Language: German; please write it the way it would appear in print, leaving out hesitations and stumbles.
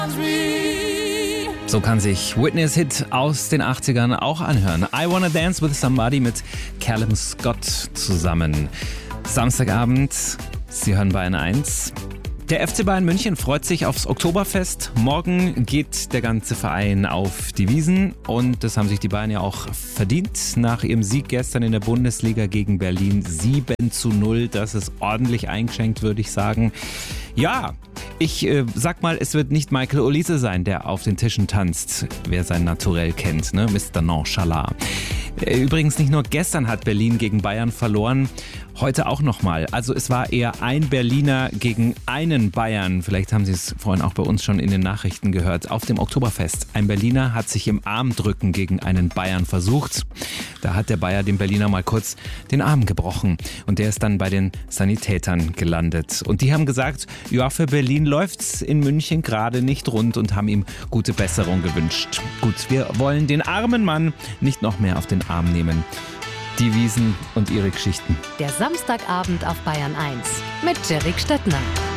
So kann sich Whitney's Hit aus den 80ern auch anhören. I Wanna Dance with Somebody mit Callum Scott zusammen. Samstagabend, Sie hören Bayern 1. Der FC Bayern München freut sich aufs Oktoberfest. Morgen geht der ganze Verein auf die Wiesn und das haben sich die Bayern ja auch verdient. Nach ihrem Sieg gestern in der Bundesliga gegen Berlin 7:0. Das ist ordentlich eingeschenkt, würde ich sagen. Ja, ich sag mal, es wird nicht Michael Olise sein, der auf den Tischen tanzt, wer sein Naturell kennt, ne? Mr. Nonchalant. Übrigens nicht nur gestern hat Berlin gegen Bayern verloren, heute auch nochmal. Also es war eher ein Berliner gegen einen Bayern. Vielleicht haben Sie es vorhin auch bei uns schon in den Nachrichten gehört. Auf dem Oktoberfest. Ein Berliner hat sich im Armdrücken gegen einen Bayern versucht. Da hat der Bayer dem Berliner mal kurz den Arm gebrochen. Und der ist dann bei den Sanitätern gelandet. Und die haben gesagt, ja, für Berlin läuft's in München gerade nicht rund und haben ihm gute Besserung gewünscht. Gut, wir wollen den armen Mann nicht noch mehr auf den Arm nehmen. Die Wiesn und ihre Geschichten. Der Samstagabend auf Bayern 1 mit Jerrik Stettner.